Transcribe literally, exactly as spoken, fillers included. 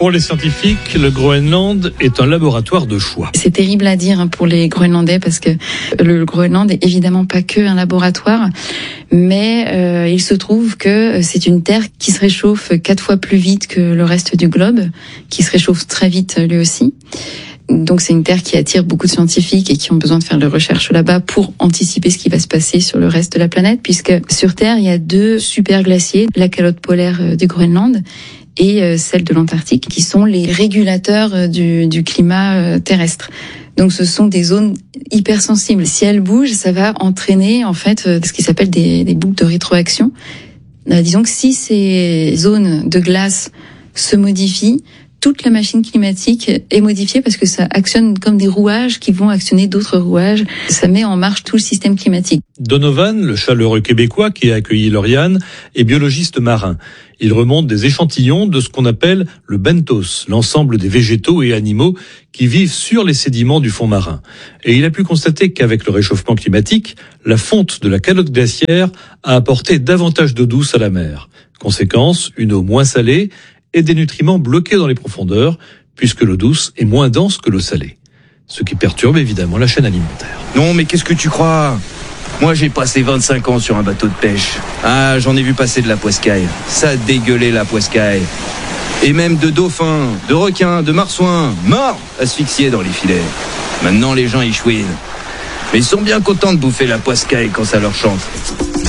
Pour les scientifiques, le Groenland est un laboratoire de choix. C'est terrible à dire pour les Groenlandais parce que le Groenland est évidemment pas que un laboratoire, mais euh, il se trouve que c'est une terre qui se réchauffe quatre fois plus vite que le reste du globe, qui se réchauffe très vite lui aussi. Donc c'est une terre qui attire beaucoup de scientifiques et qui ont besoin de faire de recherches là-bas pour anticiper ce qui va se passer sur le reste de la planète, puisque sur Terre, il y a deux super glaciers, la calotte polaire du Groenland et celle de l'Antarctique, qui sont les régulateurs du, du climat terrestre. Donc ce sont des zones hypersensibles. Si elles bougent, ça va entraîner en fait ce qui s'appelle des, des boucles de rétroaction. Euh, disons que si ces zones de glace se modifient, toute la machine climatique est modifiée parce que ça actionne comme des rouages qui vont actionner d'autres rouages. Ça met en marche tout le système climatique. Donovan, le chaleureux Québécois qui a accueilli Lauriane, est biologiste marin. Il remonte des échantillons de ce qu'on appelle le benthos, l'ensemble des végétaux et animaux qui vivent sur les sédiments du fond marin. Et il a pu constater qu'avec le réchauffement climatique, la fonte de la calotte glaciaire a apporté davantage d'eau douce à la mer. Conséquence, une eau moins salée et des nutriments bloqués dans les profondeurs, puisque l'eau douce est moins dense que l'eau salée. Ce qui perturbe évidemment la chaîne alimentaire. Non, mais qu'est-ce que tu crois ? Moi, j'ai passé vingt-cinq ans sur un bateau de pêche. Ah, j'en ai vu passer de la poiscaille. Ça dégueulait la poiscaille. Et même de dauphins, de requins, de marsouins, morts, asphyxiés dans les filets. Maintenant, les gens y chouinent. Mais ils sont bien contents de bouffer la poiscaille quand ça leur chante.